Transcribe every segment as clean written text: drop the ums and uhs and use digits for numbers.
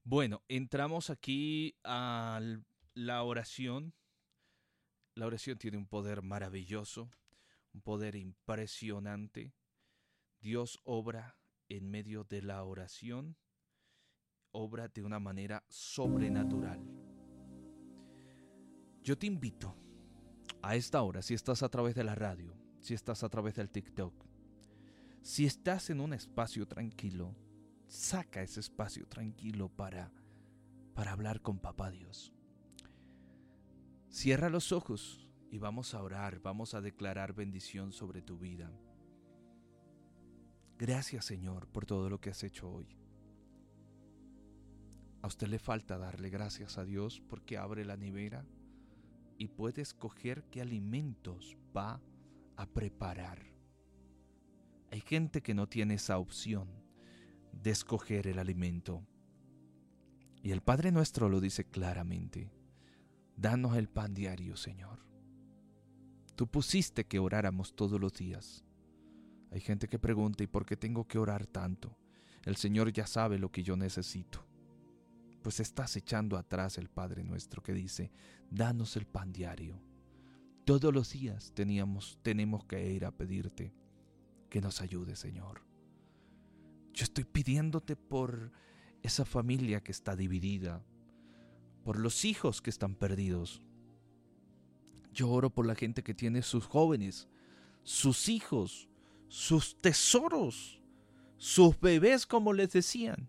Bueno, entramos aquí a la oración. La oración tiene un poder maravilloso, un poder impresionante. Dios obra en medio de la oración, obra de una manera sobrenatural. Yo te invito a esta hora, si estás a través de la radio, si estás a través del TikTok, si estás en un espacio tranquilo, saca ese espacio tranquilo para hablar con Papá Dios. Cierra los ojos y vamos a orar, vamos a declarar bendición sobre tu vida. Gracias, Señor, por todo lo que has hecho hoy. A usted le falta darle gracias a Dios porque abre la nevera y puede escoger qué alimentos va a preparar. Hay gente que no tiene esa opción de escoger el alimento. Y el Padre Nuestro lo dice claramente. Danos el pan diario, Señor. Tú pusiste que oráramos todos los días. Hay gente que pregunta, ¿y por qué tengo que orar tanto? El Señor ya sabe lo que yo necesito. Pues estás echando atrás el Padre Nuestro que dice, danos el pan diario. Todos los días tenemos que ir a pedirte que nos ayude, Señor. Yo estoy pidiéndote por esa familia que está dividida, por los hijos que están perdidos. Yo oro por la gente que tiene sus jóvenes, sus hijos, sus tesoros, sus bebés, como les decían,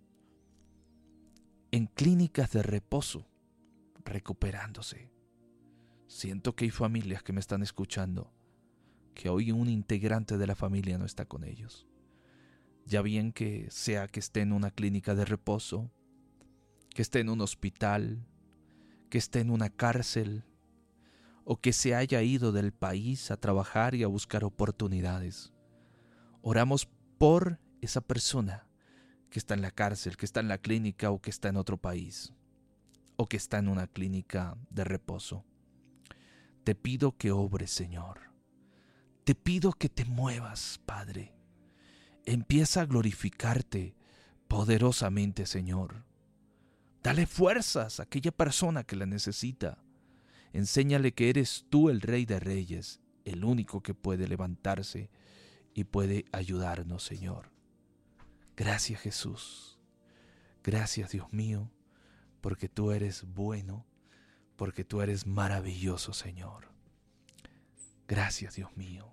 en clínicas de reposo, recuperándose. Siento que hay familias que me están escuchando, que hoy un integrante de la familia no está con ellos. Ya bien que sea que esté en una clínica de reposo, que esté en un hospital, que esté en una cárcel, o que se haya ido del país a trabajar y a buscar oportunidades. Oramos por esa persona que está en la cárcel, que está en la clínica o que está en otro país, o que está en una clínica de reposo. Te pido que obres, Señor. Te pido que te muevas, Padre. Empieza a glorificarte poderosamente, Señor. Dale fuerzas a aquella persona que la necesita. Enséñale que eres tú el Rey de Reyes, el único que puede levantarse y puede ayudarnos, Señor. Gracias, Jesús. Gracias, Dios mío, porque tú eres bueno, porque tú eres maravilloso, Señor. Gracias, Dios mío.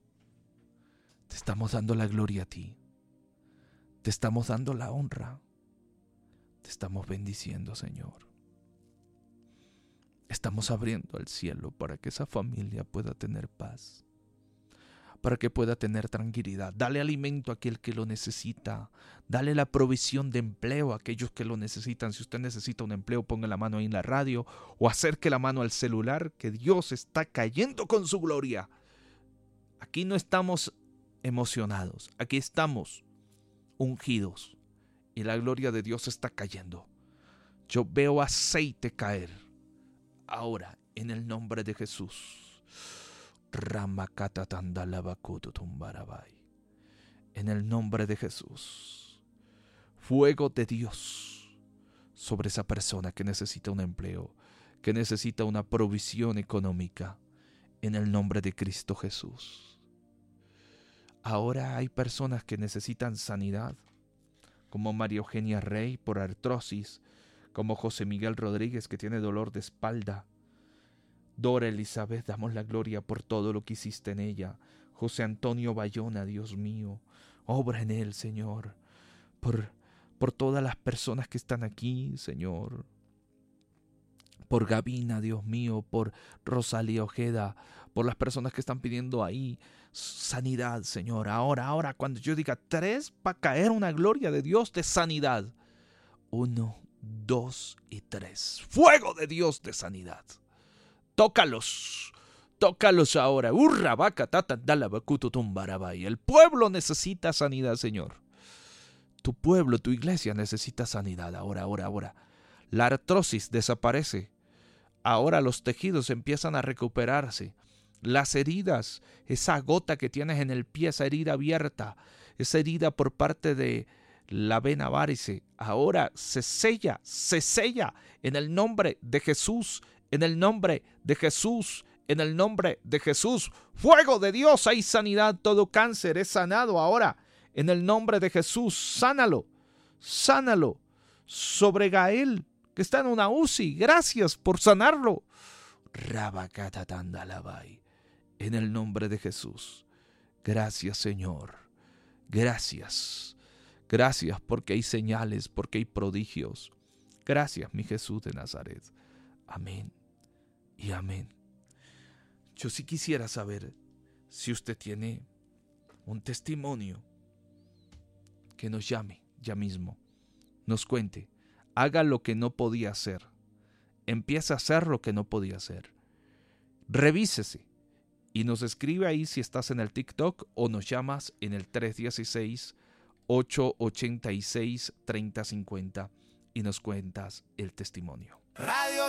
Te estamos dando la gloria a ti. Te estamos dando la honra. Te estamos bendiciendo, Señor. Estamos abriendo al cielo para que esa familia pueda tener paz, para que pueda tener tranquilidad. Dale alimento a aquel que lo necesita. Dale la provisión de empleo a aquellos que lo necesitan. Si usted necesita un empleo, ponga la mano ahí en la radio o acerque la mano al celular, que Dios está cayendo con su gloria. Aquí no estamos emocionados, aquí estamos ungidos y la gloria de Dios está cayendo. Yo veo aceite caer ahora en el nombre de Jesús. En el nombre de Jesús. Fuego de Dios sobre esa persona que necesita un empleo, que necesita una provisión económica. En el nombre de Cristo Jesús. Ahora hay personas que necesitan sanidad, como María Eugenia Rey por artrosis, como José Miguel Rodríguez que tiene dolor de espalda. Dora Elizabeth, damos la gloria por todo lo que hiciste en ella. José Antonio Bayona, Dios mío, obra en él, Señor, por todas las personas que están aquí, Señor. Por Gabina, Dios mío, por Rosalía Ojeda, por las personas que están pidiendo ahí sanidad, Señor. Ahora, cuando yo diga 3, va a caer una gloria de Dios de sanidad. 1, 2 y 3. Fuego de Dios de sanidad. Tócalos ahora. Urra, vaca, tata, dala, bacuto, tumbarabai. El pueblo necesita sanidad, Señor. Tu pueblo, tu iglesia necesita sanidad. Ahora. La artrosis desaparece. Ahora los tejidos empiezan a recuperarse. Las heridas, esa gota que tienes en el pie, esa herida abierta, esa herida por parte de la vena varice ahora se sella en el nombre de Jesús, en el nombre de Jesús, en el nombre de Jesús. Fuego de Dios, hay sanidad, todo cáncer es sanado ahora, en el nombre de Jesús. Sánalo sobre Gael, que está en una UCI, gracias por sanarlo. En el nombre de Jesús. Gracias, Señor. Gracias. Gracias porque hay señales, porque hay prodigios. Gracias, mi Jesús de Nazaret. Amén y amén. Yo sí quisiera saber si usted tiene un testimonio, que nos llame ya mismo, nos cuente, haga lo que no podía hacer, empieza a hacer lo que no podía hacer, revísese y nos escribe ahí si estás en el TikTok o nos llamas en el 316-886-3050 y nos cuentas el testimonio. Radio